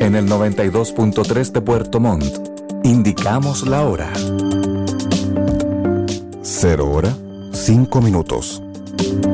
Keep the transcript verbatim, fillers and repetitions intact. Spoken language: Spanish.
En el noventa y dos punto tres de Puerto Montt, indicamos la hora. Cero hora, cinco minutos.